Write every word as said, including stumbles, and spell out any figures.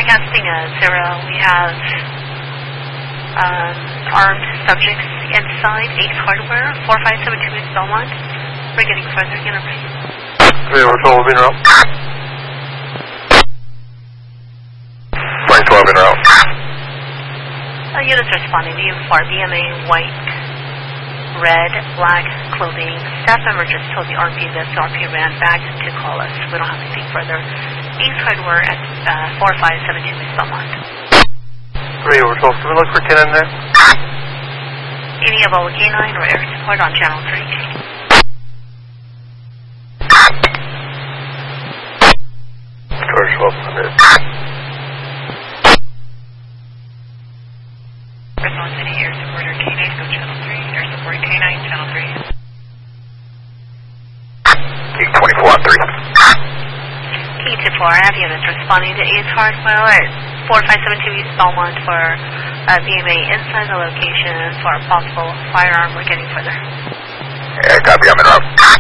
Broadcasting uh, zero, we have um, armed subjects inside Ace Hardware, four five seven two East Belmont. We're getting further, Enterprise. three over twelve in route. Flight twelve in route. Uh, units responding to you for B M A white, red, black clothing. Staff member just told the R P this R P ran back to call us. We don't have anything further. Ace Hardware at uh, four five seven two East Belmont. three over twelve. Can we look for canine there? Any of our canine or air support on channel three. George twelve hundred. Response City Air Supporter K nine, go channel three. Air Support K nine, channel three. King twenty-four on three. King two four, I have units responding to Ace Hardware at four five seven two East Belmont for uh, B M A inside the location for a possible firearm. We're getting further. Yeah, copy, I'm in route.